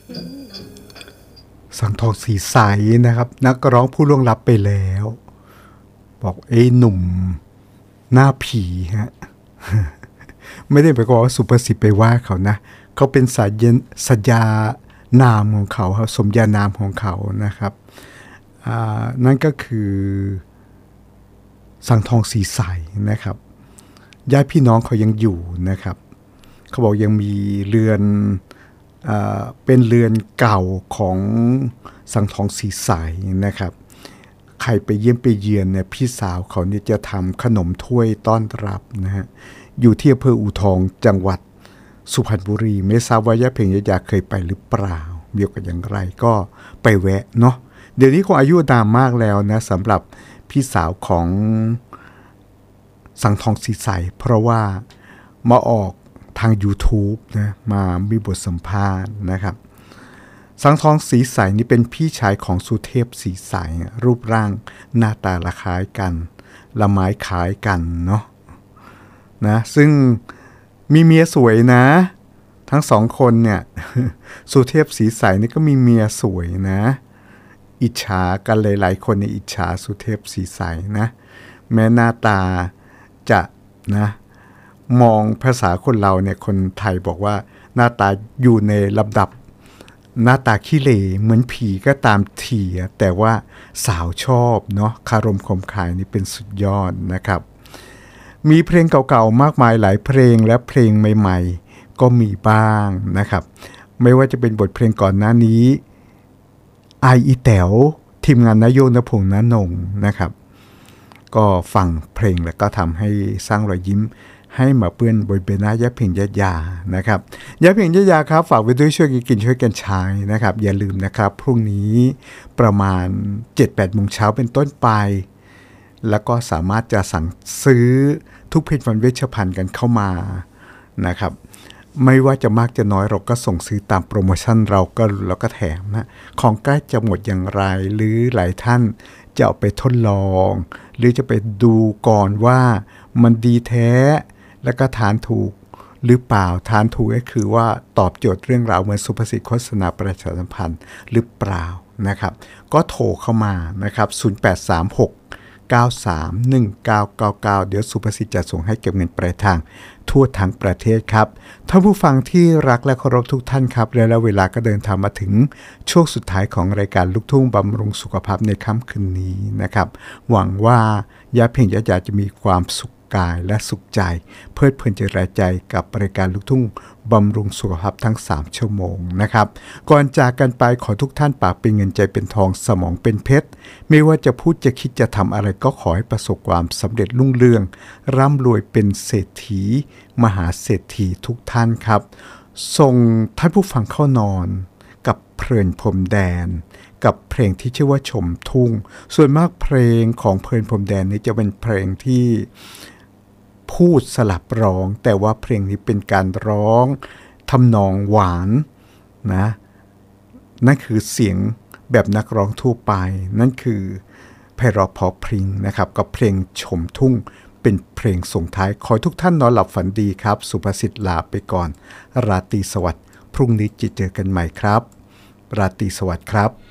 สังทองสีใสนะครับนักร้องผู้ล่วงลับไปแล้วบอกหนุ่มหน้าผีฮะ ไม่ได้ไปบอกว่าสุภสิทธิ์ไปว่าเขานะเขาเป็นสัญญานามของเขาครับสมญานามของเขานะครับนั่นก็คือสังทองสีใสนะครับญาติพี่น้องเขายังอยู่นะครับเขาบอกยังมีเรือนเป็นเรือนเก่าของสังทองสีใสนะครับใครไปเยี่ยมไปเยือนเนี่ยพี่สาวเขาเนี่ยจะทำขนมถ้วยต้อนรับนะฮะอยู่ที่อำเภออู่ทองจังหวัดสุพรรณบุรีไม่ทราบว่ายะเพ็งยะยาเคยไปหรือเปล่ามีโอกาสอย่างไรก็ไปแวะเนาะเดี๋ยวนี้คงอายุนานมากแล้วนะสำหรับพี่สาวของสังทองสีใสเพราะว่ามาออกทาง YouTube นะมามีบทสัมภาษณ์นะครับสังทองสีใสนี่เป็นพี่ชายของสุเทพสีใสรูปร่างหน้าตาละคล้ายกันละไม้คล้ายกันเนาะนะซึ่งมีเมียสวยนะทั้งสองคนเนี่ยสุเทพสีใสนี่ก็มีเมียสวยนะอิจฉากันหลายๆคนในอิจฉาสุเทพสีใสนะแม้หน้าตาจะนะมองภาษาคนเราเนี่ยคนไทยบอกว่าหน้าตาอยู่ในลำดับหน้าตาขี้เหร่เหมือนผีก็ตามทีแต่ว่าสาวชอบเนาะคารมคมคายนี่เป็นสุดยอดนะครับมีเพลงเก่าๆมากมายหลายเพลงและเพลงใหม่ๆก็มีบ้างนะครับไม่ว่าจะเป็นบทเพลงก่อนหน้านี้ไออีแต๋วทีมงานนโยณพงษ์ณนงนะครับก็ฟังเพลงแล้วก็ทำให้สร้างรอยยิ้มให้มาเปื้อนบนใบหน้ายะเพ็งยะยานะครับยะเพ็งยะยาครับฝากไว้ด้วยช่วยกันกินช่วยกันใช้นะครับอย่าลืมนะครับพรุ่งนี้ประมาณ 7-8 โมงเช้าเป็นต้นไปแล้วก็สามารถจะสั่งซื้อทุกผลิตภัณฑ์เวชภัณฑ์กันเข้ามานะครับไม่ว่าจะมากจะน้อยเราก็ส่งซื้อตามโปรโมชั่นเราก็แถมนะของใกล้จะหมดอย่างไรหรือหลายท่านจะเอาไปทดลองหรือจะไปดูก่อนว่ามันดีแท้แล้วก็ทานถูกหรือเปล่าทานถูกก็คือว่าตอบโจทย์เรื่องราวเหมือนสุภาษิตโฆษณาประชาสัมพันธ์หรือเปล่านะครับก็โทรเข้ามานะครับ0836 931999เดี๋ยวสุภาษิตจะส่งให้เก็บเงินปลายทางทั่วทั้งประเทศครับท่านผู้ฟังที่รักและเคารพทุกท่านครับและเวลาก็เดินทางมาถึงช่วงสุดท้ายของรายการลูกทุ่งบำรุงสุขภาพในค่ำคืนนี้นะครับหวังว่ายะเพ็งยะยาจะมีความสุขกายและสุขใจเพลิดเพลินใจใจกับรายการลูกทุ่งบำรุงสุขภาพทั้ง3ชั่วโมงนะครับก่อนจากกันไปขอทุกท่านปากเป็นเงินใจเป็นทองสมองเป็นเพชรไม่ว่าจะพูดจะคิดจะทำอะไรก็ขอให้ประสบความสำเร็จรุ่งเรืองร่ำรวยเป็นเศรษฐีมหาเศรษฐีทุกท่านครับส่งท่านผู้ฟังเข้านอนกับเพลินพรมแดนกับเพลงที่ชื่อว่าชมทุ่งส่วนมากเพลงของเพลินพรมแดนนี้จะเป็นเพลงที่พูดสลับร้องแต่ว่าเพลงนี้เป็นการร้องทำนองหวานนะนั่นคือเสียงแบบนักร้องทั่วไปนั่นคือไพเราะเพราะพริ้งนะครับกับเพลงชมทุ่งเป็นเพลงส่งท้ายขอทุกท่านนอนหลับฝันดีครับสุภาษิตลาไปก่อนราตรีสวัสดิ์พรุ่งนี้จะเจอกันใหม่ครับราตรีสวัสดิ์ครับ